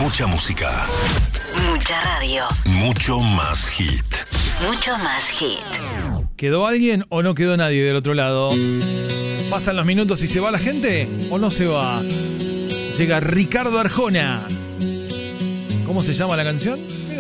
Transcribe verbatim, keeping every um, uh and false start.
Mucha música. Mucha radio. Mucho más hit. Mucho más hit. ¿Quedó alguien o no quedó nadie del otro lado? ¿Pasan los minutos y se va la gente o no se va? Llega Ricardo Arjona. ¿Cómo se llama la canción?